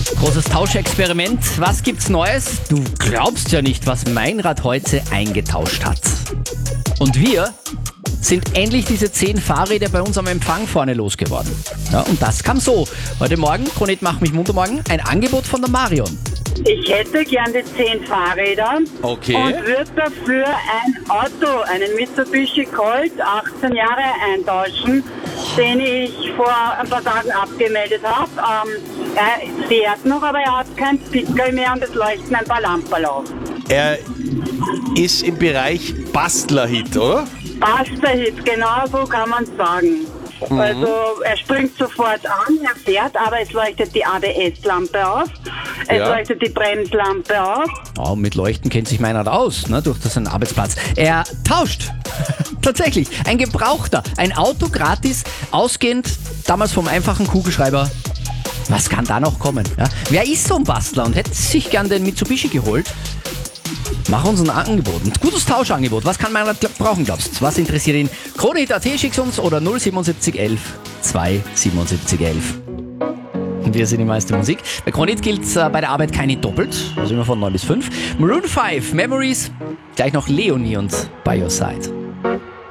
Großes Tauschexperiment. Was gibt's Neues? Du glaubst ja nicht, was Meinrad heute eingetauscht hat. Und wir sind endlich diese 10 Fahrräder bei uns am Empfang vorne losgeworden. Ja, und das kam so. Heute Morgen, Kronit macht mich munter morgen, ein Angebot von der Marion. Ich hätte gern die 10 Fahrräder Okay. und würde dafür ein Auto, einen Mitsubishi Colt, 18 Jahre eintauschen, den ich vor ein paar Tagen abgemeldet habe. Er fährt noch, aber er hat kein Pickel mehr und es leuchten ein paar Lampen auf. Er ist im Bereich Bastler-Hit, oder? Bastler-Hit, genau so kann man sagen. Also er springt sofort an, er fährt, aber es leuchtet die ABS-Lampe auf, es Ja. leuchtet die Bremslampe auf. Oh, mit Leuchten kennt sich Meinrad aus, ne, durch seinen Arbeitsplatz. Er tauscht. Tatsächlich. Ein Gebrauchter. Ein Auto gratis, ausgehend damals vom einfachen Kugelschreiber. Was kann da noch kommen? Ja? Wer ist so ein Bastler und hätte sich gern den Mitsubishi geholt? Mach uns ein Angebot, ein gutes Tauschangebot. Was kann Meinrad brauchen, glaubst du? Was interessiert ihn? Kronehit.at, schick's uns oder 07711 27711. Und wir sind die meiste Musik. Bei Kronehit gilt's bei der Arbeit keine doppelt, also immer von 9 bis 5. Maroon 5, Memories, gleich noch Leonie und By Your Side.